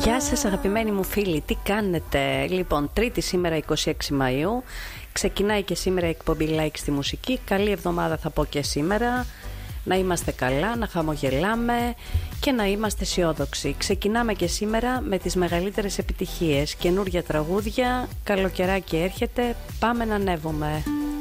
Γεια σας αγαπημένοι μου φίλοι, τι κάνετε? Λοιπόν, Τρίτη σήμερα 26 Μαΐου, ξεκινάει και σήμερα η εκπομπή Like στη μουσική. Καλή εβδομάδα θα πω και σήμερα. Να είμαστε καλά, να χαμογελάμε και να είμαστε αισιόδοξοι. Ξεκινάμε και σήμερα με τις μεγαλύτερες επιτυχίες. Καινούργια τραγούδια, καλοκαιράκι έρχεται, πάμε να ανέβουμε.